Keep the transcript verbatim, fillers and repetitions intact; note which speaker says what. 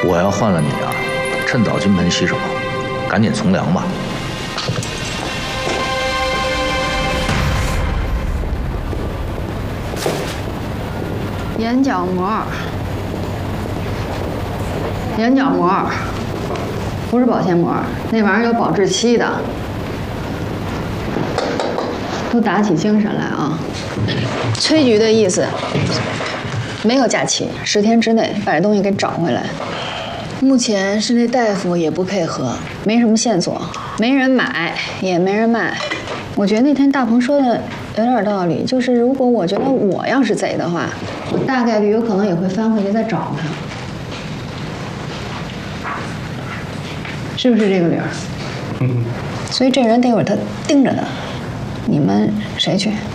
Speaker 1: 我要换了你啊，趁早金盆洗手，赶紧从良吧。
Speaker 2: 眼角膜，眼角膜，不是保鲜膜，那玩意儿有保质期的。都打起精神来啊！崔局的意思，没有假期，十天之内把这东西给找回来。目前是那大夫也不配合，没什么线索，没人买，也没人卖。我觉得那天大鹏说的有点道理，就是如果我觉得我要是贼的话，我大概率有可能也会翻回去再找他，是不是这个理儿？嗯。所以这人得有他盯着他，你们谁去？